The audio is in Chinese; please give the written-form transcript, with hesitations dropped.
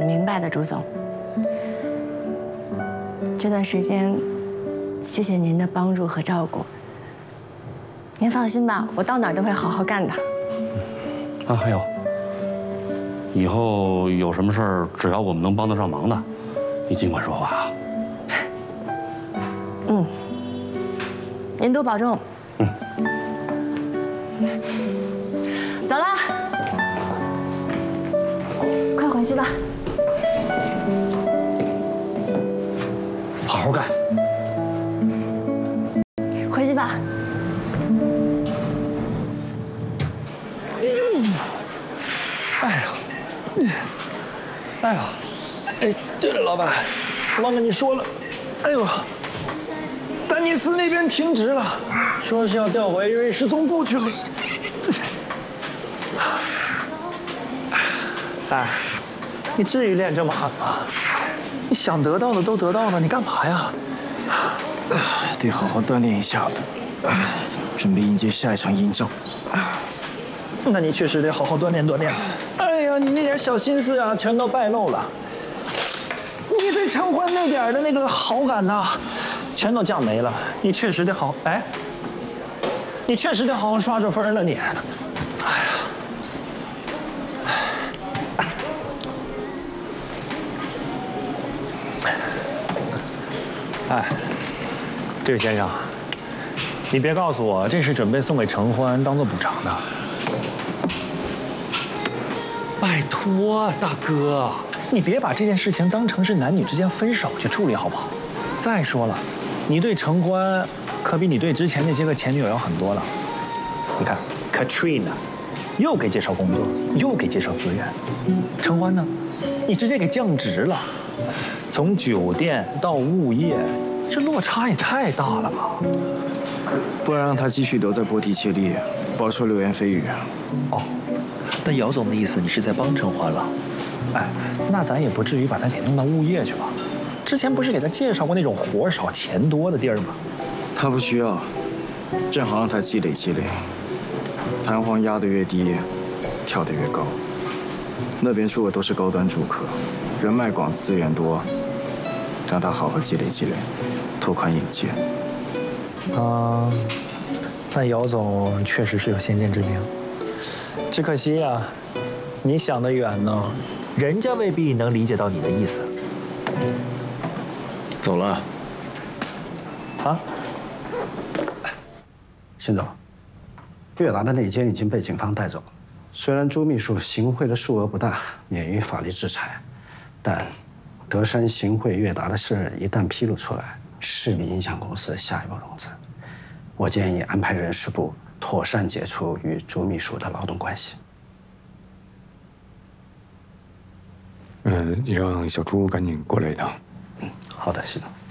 明白的，朱总。这段时间，谢谢您的帮助和照顾。您放心吧，我到哪儿都会好好干的。 啊，还有，以后有什么事儿，只要我们能帮得上忙的，你尽管说话啊。 嗯，您多保重。嗯。走了，快回去吧。 好好干。 回去吧。 哎呀，哎呀，哎，对了，老板，忘跟你说了，哎呦，丹尼斯那边停职了，说是要调回瑞士总部去了。哎，你至于练这么狠吗？你想得到的都得到了，你干嘛呀？ 得好好锻炼一下，准备迎接下一场硬仗。 那你确实得好好锻炼锻炼。哎呀，你那点小心思啊，全都败露了。你对陈欢那点的那个好感呐，全都降没了。你确实得好，哎，你确实得好好刷刷分了你。哎呀，哎，这位先生，你别告诉我这是准备送给陈欢当做补偿的。拜托，大哥，你别把这件事情当成是男女之间分手去处理，好不好？再说了，你对陈欢可比你对之前那些个前女友要狠多了。你看 ，Katrina 又给介绍工作，又给介绍资源，陈欢呢，你直接给降职了，从酒店到物业，这落差也太大了吧？ 不然让他继续留在波提切利，饱受流言蜚语。 哦。那姚总的意思，你是在帮陈欢了？哎，那咱也不至于把他给弄到物业去吧？之前不是给他介绍过那种活少钱多的地儿吗？ 他不需要，正好让他积累积累。弹簧压得越低，跳得越高。那边住的都是高端住客，人脉广，资源多，让他好好积累积累，拓宽眼界。 啊，那姚总确实是有先见之明。只可惜呀，你想得远呢，人家未必能理解到你的意思。 走了。 啊？ 邢总，悦达的内奸已经被警方带走。虽然朱秘书行贿的数额不大，免于法律制裁，但德山行贿悦达的事一旦披露出来，势必影响公司下一步融资。我建议安排人事部妥善解除与朱秘书的劳动关系。 你让小朱赶紧过来一趟。 好的，系统。